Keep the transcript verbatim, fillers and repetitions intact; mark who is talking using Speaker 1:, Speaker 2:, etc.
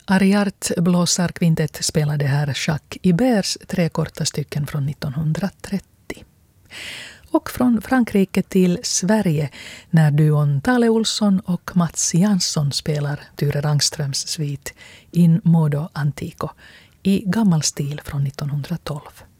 Speaker 1: Ariart blåsarkvintett spelade här Jacques Iberts tre korta stycken från nittonhundratrettio. Och från Frankrike till Sverige när duon Tale Olsson och Mats Jansson spelar Ture Rangströms svit In Modo Antico i gammal stil från nittonhundratolv.